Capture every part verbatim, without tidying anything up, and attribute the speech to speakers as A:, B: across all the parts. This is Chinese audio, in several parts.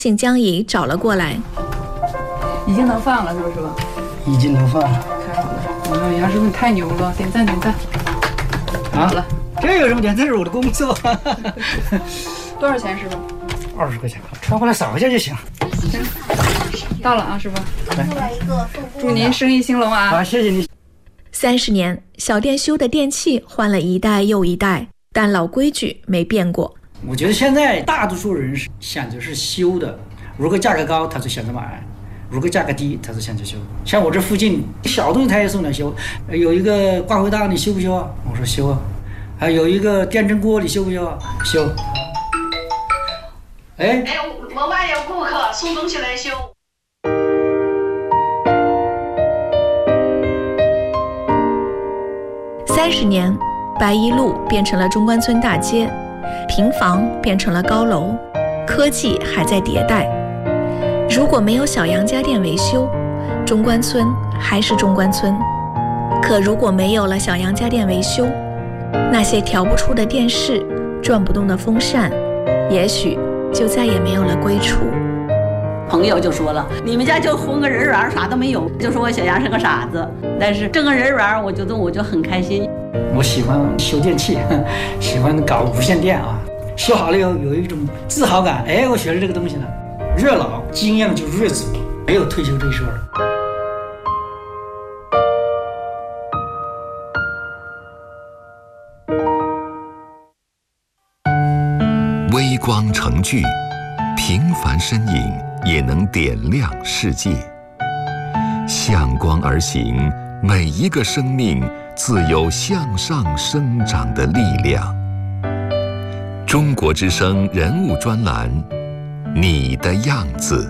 A: 竟将乙找了过来。
B: 已经能放了是不是吧？
C: 已经能放了。
B: 太好了！哎呀，师傅你太牛了，点赞点赞。
C: 好了，这有什么点？这是我的工作。
B: 多少钱，师傅？
C: 二十块钱，传回来扫一下就行。
B: 到了啊，师傅。祝您生意兴隆啊！
C: 好，谢谢你。
A: 三十年，小店修的电器换了一代又一代，但老规矩没变过。
C: 我觉得现在大多数人想着是修的，如果价格高，他就想着买；如果价格低，他就想着修。像我这附近小东西他也送来修，有一个挂回档你修不修啊？我说修啊。还有一个电蒸锅你修不修啊？修。哎
D: 哎，我们有顾客送东西来修。
A: 三十年，白衣路变成了中关村大街，平房变成了高楼，科技还在迭代。如果没有小杨家电维修，中关村还是中关村。可如果没有了小杨家电维修，那些调不出的电视，转不动的风扇，也许就再也没有了归处。
E: 朋友就说了，你们家就混个人缘，啥都没有，就说我小杨是个傻子。但是挣个人缘，我觉得我就很开心。
C: 我喜欢修电器，喜欢搞无线电啊，修好了以后有一种自豪感。哎，我学了这个东西了，越老经验就越足，没有退休这一说了。
F: 微光成炬，平凡身影也能点亮世界。向光而行，每一个生命自有向上生长的力量。中国之声人物专栏，你的样子。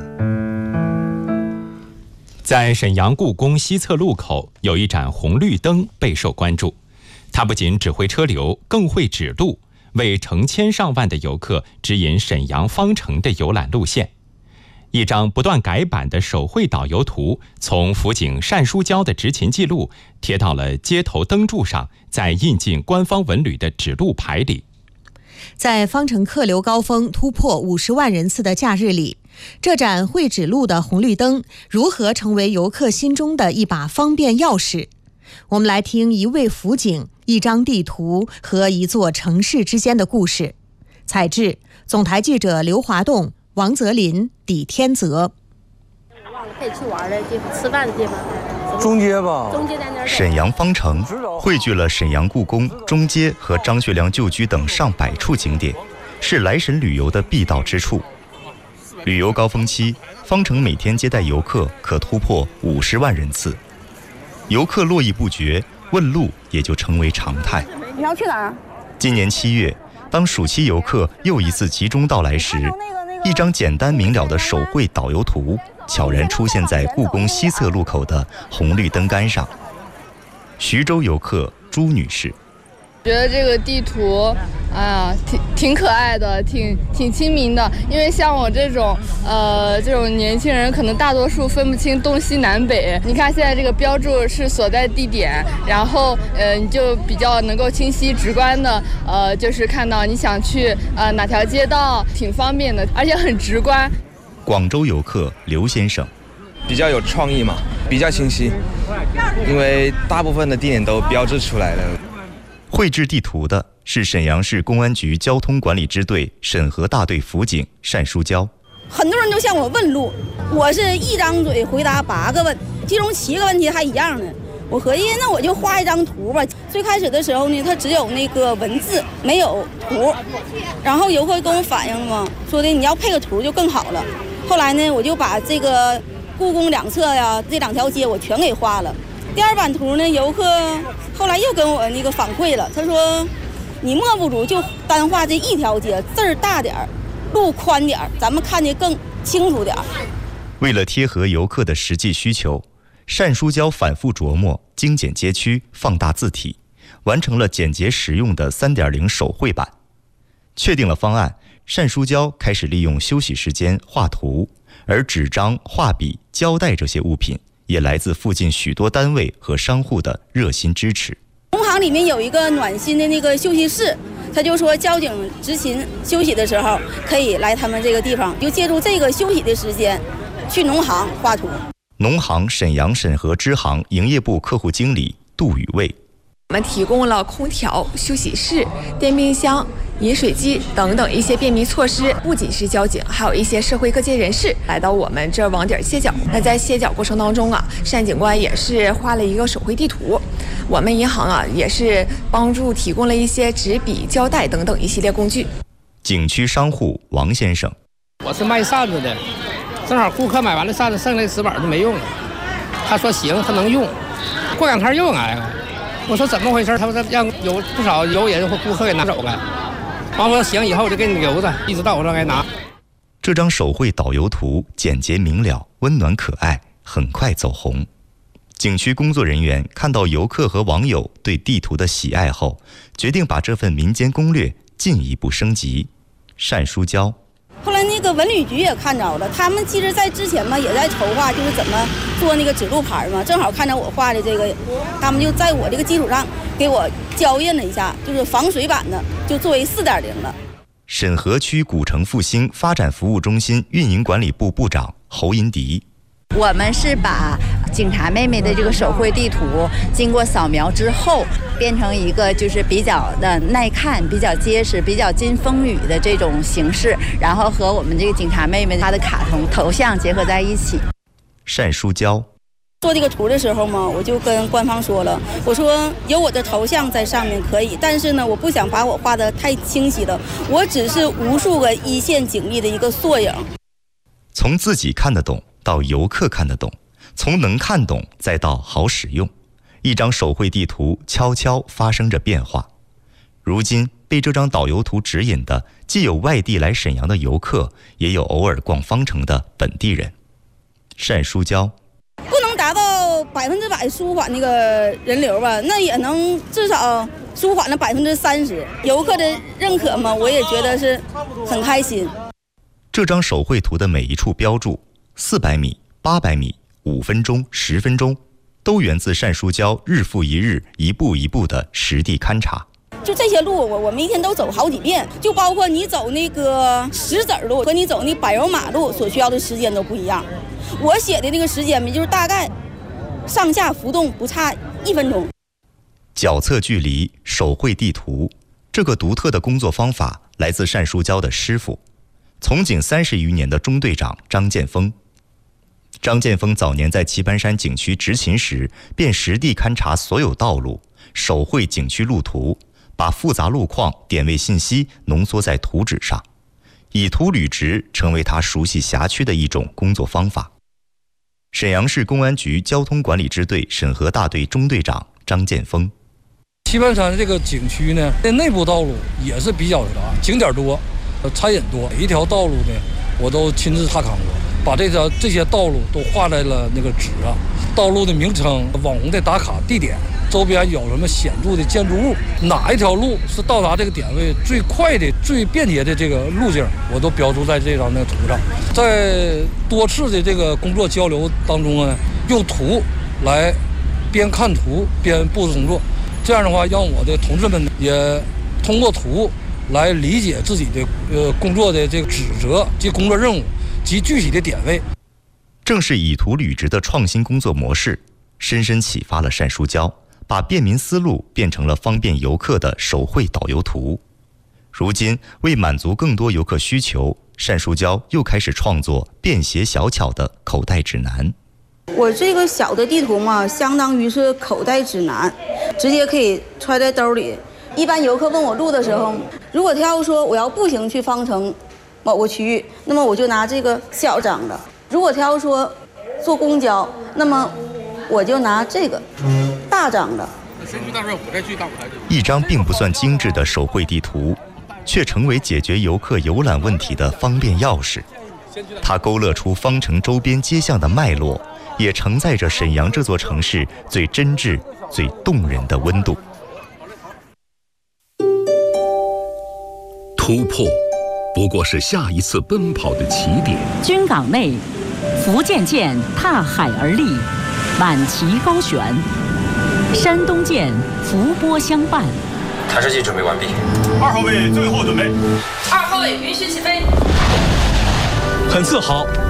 G: 在沈阳故宫西侧路口有一盏红绿灯备受关注，它不仅指挥车流，更会指路，为成千上万的游客指引沈阳方城的游览路线。一张不断改版的手绘导游图，从辅警单书娇的执勤记录贴到了街头灯柱上，再印进官方文旅的指路牌里。
H: 在方城客流高峰突破五十万人次的假日里，这盏会指路的红绿灯如何成为游客心中的一把方便钥匙？我们来听一位辅警、一张地图和一座城市之间的故事。采制：总台记者刘华栋、王泽林、李天泽。
I: 可以去玩的地方，吃饭的地方。
J: 中街吧，
I: 中街在那儿。
J: 沈阳方城汇聚了沈阳故宫、中街和张学良旧居等上百处景点，是来沈旅游的必到之处。旅游高峰期，方城每天接待游客可突破五十万人次，游客络绎不绝，问路也就成为常态。
I: 你要去哪儿？
J: 今年七月，当暑期游客又一次集中到来时，一张简单明了的手绘导游图悄然出现在故宫西侧路口的红绿灯杆上。徐州游客朱女士
K: 觉得这个地图，哎呀，挺挺可爱的，挺挺亲民的。因为像我这种，呃，这种年轻人，可能大多数分不清东西南北。你看现在这个标注是所在地点，然后呃，你就比较能够清晰直观的，呃，就是看到你想去呃哪条街道，挺方便的，而且很直观。
J: 广州游客刘先生，
L: 比较有创意嘛，比较清晰，因为大部分的地点都标志出来了。
J: 绘制地图的是沈阳市公安局交通管理支队审核大队辅警单书娇。
M: 很多人都向我问路，我是一张嘴回答八个问，其中七个问题还一样呢。我合计那我就画一张图吧。最开始的时候呢，它只有那个文字，没有图。然后游客跟我反映了嘛，说的你要配个图就更好了。后来呢，我就把这个故宫两侧呀，这两条街我全给画了。第二版图呢，游客后来又跟我那个反馈了，他说你莫不如就单画这一条街，字儿大点儿，路宽点儿，咱们看得更清楚点儿。
J: 为了贴合游客的实际需求，单书娇反复琢磨精简街区、放大字体，完成了简洁实用的 三点零 手绘版。确定了方案，单书娇开始利用休息时间画图，而纸张、画笔、胶带这些物品也来自附近许多单位和商户的热心支持。
M: 工行里面有一个暖心的那个休息室， 他就说交警执勤休息的时候可以来他们这个地方，就借助这个休息的时间去农行画图。
J: 农行沈阳沈河支行营业部客户经理杜宇卫，
N: 我们提供了空调、休息室、电冰箱、饮水机等等一些便民措施，不仅是交警，还有一些社会各界人士来到我们这网点歇脚。那在歇脚过程当中啊，单警官也是画了一个手绘地图。我们银行啊也是帮助提供了一些纸笔、胶带等等一系列工具。
J: 景区商户王先生，
O: 我是卖扇子的，正好顾客买完了扇子，剩下的石板就没用了。他说行，他能用，过两天又来了。我说怎么回事？他说让有不少有人或顾客给拿走了。完我说行，以后我就给你留着，一直到我这来拿。
J: 这张手绘导游图简洁明了、温暖可爱，很快走红。景区工作人员看到游客和网友对地图的喜爱后，决定把这份民间攻略进一步升级。单书娇，
M: 后来那个文旅局也看着了，他们其实在之前嘛也在筹划，就是怎么做那个指路牌嘛，正好看着我画的这个，他们就在我这个基础上给我校印了一下，就是防水版的，就作为 四点零 了。
J: 沈河区古城复兴发展服务中心运营管理部部长侯银迪，
P: 我们是把警察妹妹的这个手绘地图经过扫描之后，变成一个就是比较的耐看、比较结实、比较经风雨的这种形式，然后和我们这个警察妹妹她的卡通头像结合在一起。
J: 单书娇，
M: 做这个图的时候嘛，我就跟官方说了，我说有我的头像在上面可以，但是呢，我不想把我画得太清晰了，我只是无数个一线警力的一个缩影。
J: 从自己看得懂到游客看得懂，从能看懂再到好使用，一张手绘地图悄悄发生着变化。如今被这张导游图指引的，既有外地来沈阳的游客，也有偶尔逛方城的本地人。单书娇，
M: 不能达到百分之百舒缓那个人流吧，那也能至少舒缓了百分之三十。游客的认可嘛，我也觉得是很开心。
J: 这张手绘图的每一处标注，四百米、八百米、五分钟、十分钟，都源自单书娇日复一日、一步一步的实地勘察。
M: 就这些路，我我们一天都走好几遍，就包括你走那个石子路和你走那柏油马路所需要的时间都不一样。我写的那个时间就是大概上下浮动不差一分钟。
J: 脚测距离、手绘地图，这个独特的工作方法来自单书娇的师傅，从警三十余年的中队长张建峰。张建峰早年在棋盘山景区执勤时，便实地勘察所有道路，手绘景区路图，把复杂路况、点位信息浓缩在图纸上，以图履职成为他熟悉辖区的一种工作方法。沈阳市公安局交通管理支队沈河大队中队长张建峰，
Q: 棋盘山这个景区呢，内部道路也是比较啥，景点多，餐饮多，每一条道路呢，我都亲自踏勘过，把这条这些道路都画在了那个纸上，道路的名称、网红的打卡地点、周边有什么显著的建筑物，哪一条路是到达这个点位最快的、最便捷的这个路径，我都标注在这张那个图上。在多次的这个工作交流当中呢，用图来边看图边布置工作，这样的话，让我的同志们也通过图来理解自己的呃工作的这个职责及工作任务及具体的点位。
J: 正是以图履职的创新工作模式，深深启发了单书娇，把便民思路变成了方便游客的手绘导游图。如今，为满足更多游客需求，单书娇又开始创作便携小巧的口袋指南。
M: 我这个小的地图嘛，相当于是口袋指南，直接可以揣在兜里。一般游客问我路的时候，如果他要说我要步行去方城某个区域，那么我就拿这个小张的；如果他要说坐公交，那么我就拿这个大张的。
O: 先去大热舞，再去大舞台。
J: 一张并不算精致的手绘地图，却成为解决游客游览问题的方便钥匙。它勾勒出方城周边街巷的脉络，也承载着沈阳这座城市最真挚、最动人的温度。
F: 突破不过是下一次奔跑的起点。
R: 军港内，福建舰踏海而立，满旗高悬；山东舰伏波相伴，
S: 探视机准备完毕。
T: 二号位最后准备。
U: 二号位允许起飞。
T: 很自豪，